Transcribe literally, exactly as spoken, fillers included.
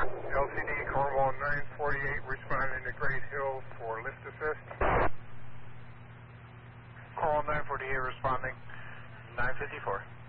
L C D Cornwall nine forty-eight responding to Great Hill for lift assist. Cornwall nine forty-eight responding, nine fifty-four.